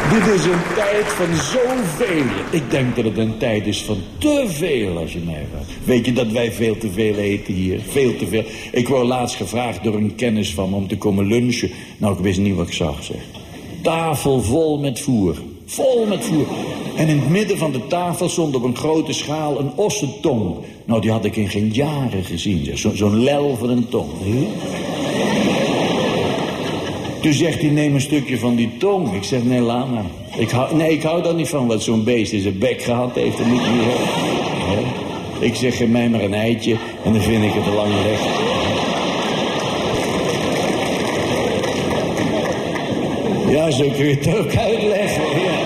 Dit is een tijd van zoveel. Ik denk dat het een tijd is van te veel, als je mij vraagt. Weet je dat wij veel te veel eten hier? Veel te veel. Ik word laatst gevraagd door een kennis van me om te komen lunchen. Nou, ik wist niet wat ik zag, zeg. Tafel vol met voer. Vol met voer. En in het midden van de tafel stond op een grote schaal een ossentong. Nou, die had ik in geen jaren gezien, zeg. Zo'n lel van een tong. Toen zegt hij, neem een stukje van die tong. Ik zeg, nee, laat maar. Ik hou daar niet van, wat zo'n beest in zijn bek gehad heeft. En niet meer. Ik zeg, geef mij maar een eitje en dan vind ik het te lang weg. Ja, zo kun je het ook uitleggen. Ja.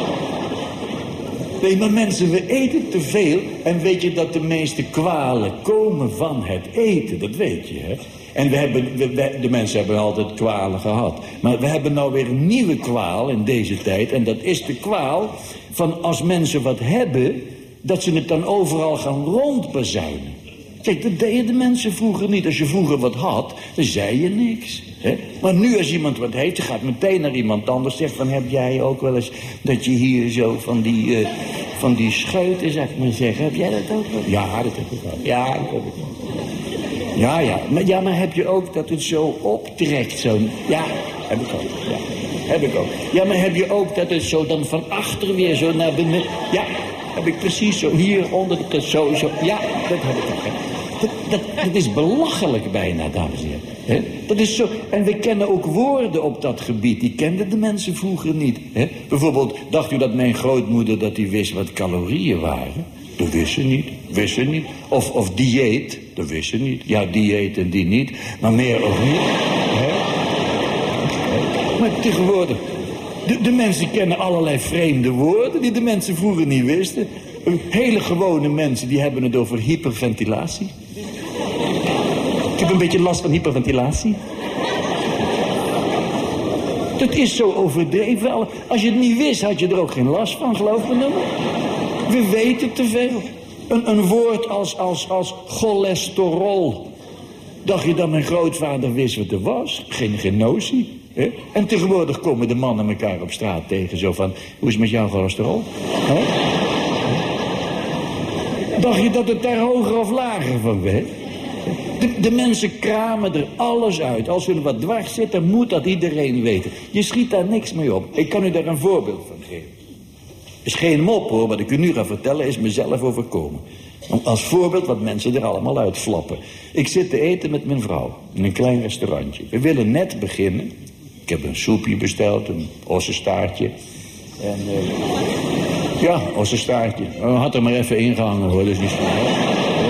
Nee, maar mensen, we eten te veel. En weet je dat de meeste kwalen komen van het eten? Dat weet je, hè? En de mensen hebben altijd kwalen gehad. Maar we hebben nou weer een nieuwe kwaal in deze tijd. En dat is de kwaal van als mensen wat hebben, dat ze het dan overal gaan rondbazuinen. Kijk, dat deden de mensen vroeger niet. Als je vroeger wat had, dan zei je niks. Hè? Maar nu als iemand wat heeft, je gaat meteen naar iemand anders. Zegt van, heb jij ook wel eens dat je hier zo van die scheuten, zeg maar zeggen. Heb jij dat ook wel? Ja, dat heb ik wel. Ja, dat heb ik wel. Ja. Maar heb je ook dat het zo optrekt? Zo? Ja, heb ik ook. Ja, heb ik ook. Ja, maar heb je ook dat het zo dan van achter weer zo naar binnen? Ja, heb ik precies zo. Hier onder de zo. Ja, dat heb ik ook. Dat is belachelijk bijna, dames en heren. Dat is zo. En we kennen ook woorden op dat gebied. Die kenden de mensen vroeger niet. He? Bijvoorbeeld, dacht u dat mijn grootmoeder dat die wist wat calorieën waren? Dat wist ze niet. Of dieet, dat wist ze niet. Ja, dieet en die niet, maar meer of niet. He? Maar tegenwoordig, de mensen kennen allerlei vreemde woorden die de mensen vroeger niet wisten. Hele gewone mensen, die hebben het over hyperventilatie. Ik heb een beetje last van hyperventilatie. Dat is zo overdreven. Als je het niet wist, had je er ook geen last van, geloof me nou. We weten te veel. Een woord als cholesterol. Dacht je dat mijn grootvader wist wat er was? Geen notie. Hè? En tegenwoordig komen de mannen elkaar op straat tegen. Zo van, hoe is het met jouw cholesterol? Hè? Dacht je dat het daar hoger of lager van werd? De mensen kramen er alles uit. Als er wat dwars zit, dan moet dat iedereen weten. Je schiet daar niks mee op. Ik kan u daar een voorbeeld van geven. Het is geen mop hoor, wat ik u nu ga vertellen is mezelf overkomen. Als voorbeeld wat mensen er allemaal uitflappen. Ik zit te eten met mijn vrouw in een klein restaurantje. We willen net beginnen. Ik heb een soepje besteld, een ossenstaartje. En ja, ossenstaartje. Had er maar even ingehangen hoor, dat is niet zo.